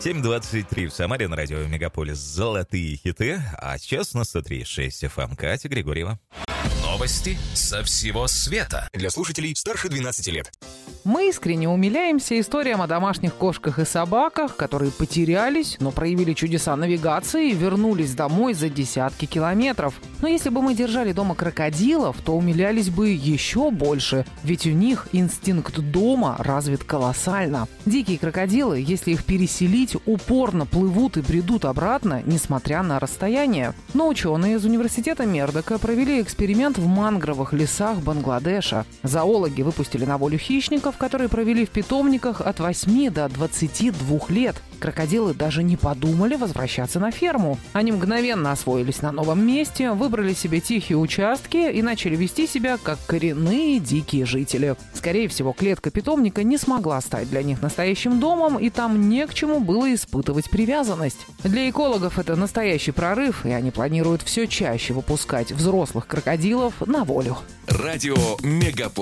7:23 в Самаре на радио Мегаполис «Золотые хиты», а сейчас на 103.6 FM. Катя Григорьева. Новости со всего света для слушателей старше 12 лет. Мы искренне умиляемся историям о домашних кошках и собаках, которые потерялись, но проявили чудеса навигации и вернулись домой за десятки километров. Но если бы мы держали дома крокодилов, то умилялись бы еще больше, ведь у них инстинкт дома развит колоссально. Дикие крокодилы, если их переселить, упорно плывут и бредут обратно, несмотря на расстояние. Но ученые из университета Мердока провели эксперимент в мангровых лесах Бангладеша. Зоологи выпустили на волю хищников, которые провели в питомниках от 8 до 22 лет. Крокодилы даже не подумали возвращаться на ферму. Они мгновенно освоились на новом месте, выбрали себе тихие участки и начали вести себя как коренные дикие жители. Скорее всего, клетка питомника не смогла стать для них настоящим домом, и там не к чему было испытывать привязанность. Для экологов это настоящий прорыв, и они планируют все чаще выпускать взрослых крокодилов на волю. Радио Мегаполис.